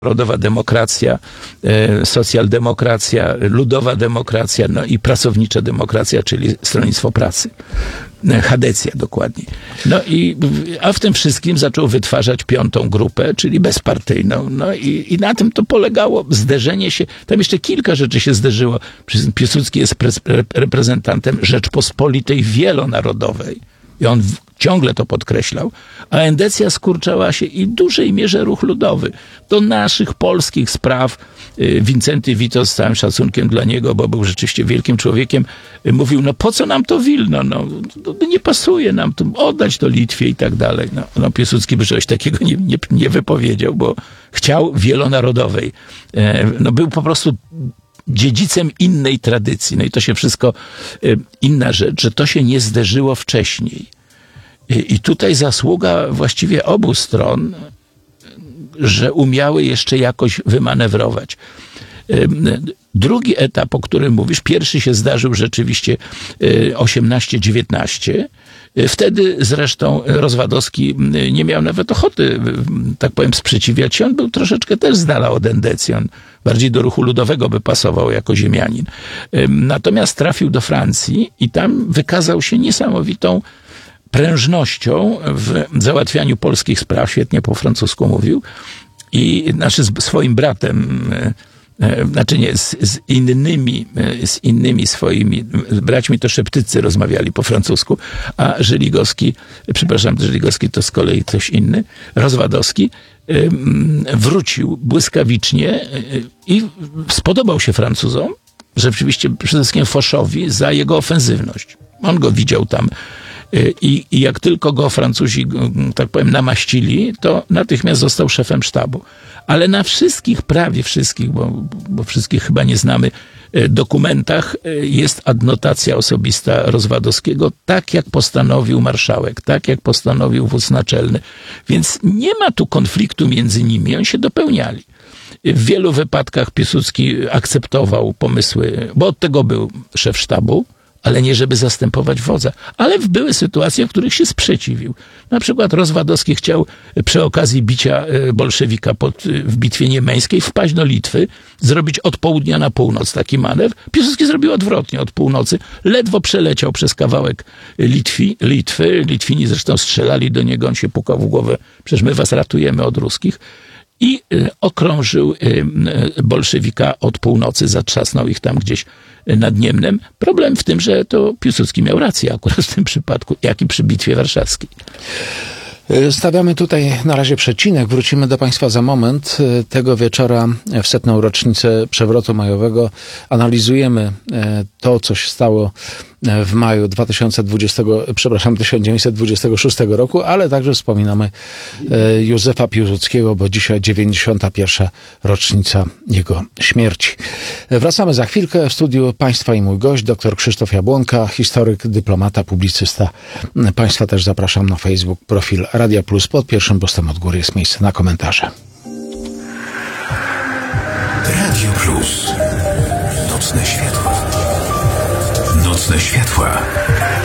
Narodowa demokracja, socjaldemokracja, ludowa demokracja, no i pracownicza demokracja, czyli Stronnictwo Pracy. Chadecja dokładnie. A w tym wszystkim zaczął wytwarzać piątą grupę, czyli bezpartyjną. No i na tym to polegało zderzenie się. Tam jeszcze kilka rzeczy się zderzyło. Piłsudski jest reprezentantem Rzeczpospolitej wielonarodowej. I on ciągle to podkreślał, a endecja skurczała się i w dużej mierze ruch ludowy. Do naszych polskich spraw Wincenty Witos, z całym szacunkiem dla niego, bo był rzeczywiście wielkim człowiekiem, mówił, no po co nam to Wilno? No, nie pasuje nam to, oddać to Litwie i tak dalej. No Piłsudski by czegoś takiego nie wypowiedział, bo chciał wielonarodowej. No był po prostu dziedzicem innej tradycji. No i to się wszystko, inna rzecz, że to się nie zderzyło wcześniej. I tutaj zasługa właściwie obu stron, że umiały jeszcze jakoś wymanewrować. Drugi etap, o którym mówisz, pierwszy się zdarzył rzeczywiście 18-19. Wtedy zresztą Rozwadowski nie miał nawet ochoty, tak powiem, sprzeciwiać się. On był troszeczkę też z dala od endecji. On bardziej do ruchu ludowego by pasował jako ziemianin. Natomiast trafił do Francji i tam wykazał się niesamowitą prężnością w załatwianiu polskich spraw. Świetnie po francusku mówił. I z swoim bratem, z innymi swoimi braćmi to szeptycy rozmawiali po francusku, a Żeligowski to z kolei ktoś inny, Rozwadowski, wrócił błyskawicznie i spodobał się Francuzom, rzeczywiście przede wszystkim Foszowi, za jego ofensywność. On go widział tam. I jak tylko go Francuzi, tak powiem, namaścili, to natychmiast został szefem sztabu. Ale na wszystkich, prawie wszystkich, bo wszystkich chyba nie znamy, dokumentach jest adnotacja osobista Rozwadowskiego, tak jak postanowił marszałek, tak jak postanowił wódz naczelny. Więc nie ma tu konfliktu między nimi, oni się dopełniali. W wielu wypadkach Piłsudski akceptował pomysły, bo od tego był szef sztabu, ale nie żeby zastępować wodza. Ale były sytuacje, w których się sprzeciwił. Na przykład Rozwadowski chciał przy okazji bicia bolszewika w bitwie niemeńskiej wpaść do Litwy, zrobić od południa na północ taki manewr. Piłsudski zrobił odwrotnie, od północy. Ledwo przeleciał przez kawałek Litwy. Litwini zresztą strzelali do niego, on się pukał w głowę, przecież my was ratujemy od ruskich. I okrążył bolszewika od północy, zatrzasnął ich tam gdzieś nad Niemnem. Problem w tym, że to Piłsudski miał rację akurat w tym przypadku, jak i przy Bitwie Warszawskiej. Stawiamy tutaj na razie przecinek. Wrócimy do Państwa za moment. Tego wieczora w 100. rocznicę przewrotu majowego analizujemy to, co się stało w maju 1926 roku, ale także wspominamy Józefa Piłsudskiego, bo dzisiaj 91. rocznica jego śmierci. Wracamy za chwilkę. W studiu Państwa i mój gość, dr Krzysztof Jabłonka, historyk, dyplomata, publicysta. Państwa też zapraszam na Facebook, profil Radia Plus. Pod pierwszym postem od góry jest miejsce na komentarze. Radio Plus. Nocne światła. Nocne światła.